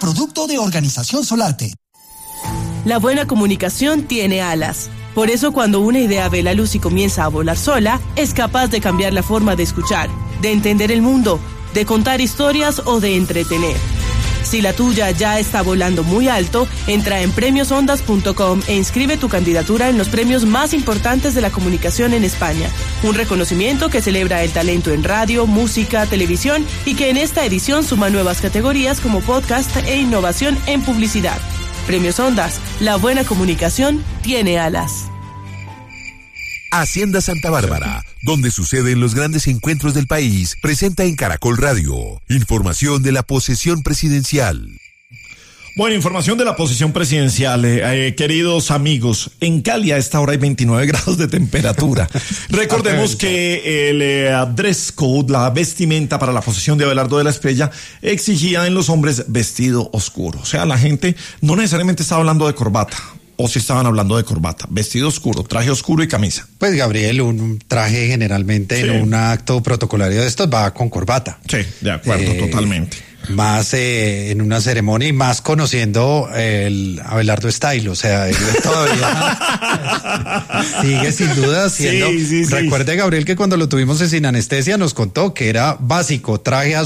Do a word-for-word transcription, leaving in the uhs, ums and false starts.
producto de Organización Solarte. La buena comunicación tiene alas. Por eso cuando una idea ve la luz y comienza a volar sola, es capaz de cambiar la forma de escuchar, de entender el mundo, de contar historias o de entretener. Si la tuya ya está volando muy alto, entra en premios ondas punto com e inscribe tu candidatura en los premios más importantes de la comunicación en España. Un reconocimiento que celebra el talento en radio, música, televisión y que en esta edición suma nuevas categorías como podcast e innovación en publicidad. Premios Ondas, la buena comunicación tiene alas. Hacienda Santa Bárbara, donde suceden los grandes encuentros del país, presenta en Caracol Radio información de la posesión presidencial. Bueno, información de la posesión presidencial, eh, eh, queridos amigos. En Cali a esta hora hay veintinueve grados de temperatura. Recordemos que el eh, dress code, la vestimenta para la posesión de Abelardo de la Espriella, exigía en los hombres vestido oscuro. O sea, la gente no necesariamente estaba hablando de corbata. O si estaban hablando de corbata, vestido oscuro, traje oscuro y camisa. Pues Gabriel, un traje generalmente sí. En un acto protocolario de estos va con corbata. Sí, de acuerdo, eh, totalmente. Más eh, en una ceremonia y más conociendo el Abelardo Style, o sea, él todavía sigue sin duda siendo. Sí, sí, sí. Recuerde, Gabriel, que cuando lo tuvimos en Sin Anestesia nos contó que era básico, traje azul.